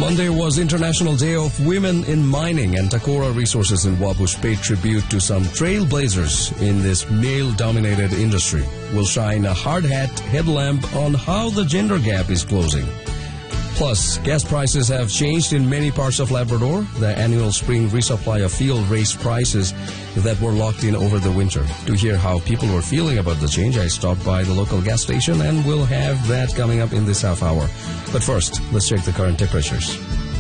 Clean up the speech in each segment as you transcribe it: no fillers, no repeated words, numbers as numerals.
Monday was International Day of Women in Mining, and Takora Resources in Wabush paid tribute to some trailblazers in this male-dominated industry. We'll shine a hard hat headlamp on how the gender gap is closing. Plus, gas prices have changed in many parts of Labrador. The annual spring resupply of fuel raised prices that were locked in over the winter. To hear how people were feeling about the change, I stopped by the local gas station, and we'll have that coming up in this half hour. But first, let's check the current temperatures.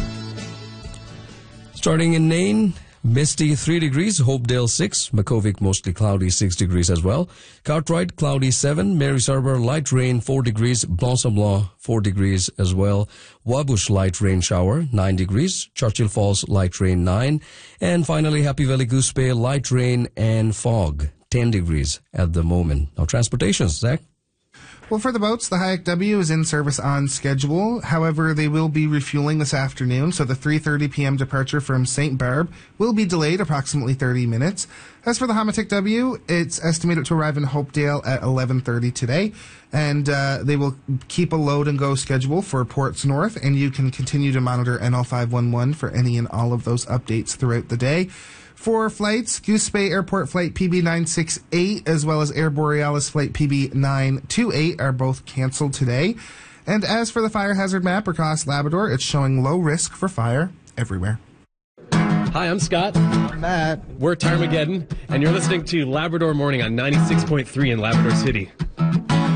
Starting in Nain, misty 3 degrees, Hopedale 6, Makkovik mostly cloudy 6 degrees as well. Cartwright cloudy 7, Mary's Harbour light rain 4 degrees, Blanc 4 degrees as well. Wabush light rain shower 9 degrees, Churchill Falls light rain 9, and finally Happy Valley Goose Bay light rain and fog 10 degrees at the moment. Now transportation, Zach. Well, for the boats, the Hayek W is in service on schedule. However, they will be refueling this afternoon, so the 3:30 p.m. departure from St. Barb will be delayed approximately 30 minutes. As for the Hamatic W, it's estimated to arrive in Hopedale at 11:30 today, and they will keep a load and go schedule for ports north, and you can continue to monitor NL511 for any and all of those updates throughout the day. For flights, Goose Bay Airport Flight PB968 as well as Air Borealis Flight PB928 are both canceled today. And as for the fire hazard map across Labrador, it's showing low risk for fire everywhere. Hi, I'm Scott. I'm Matt. We're Tarmageddon, and you're listening to Labrador Morning on 96.3 in Labrador City.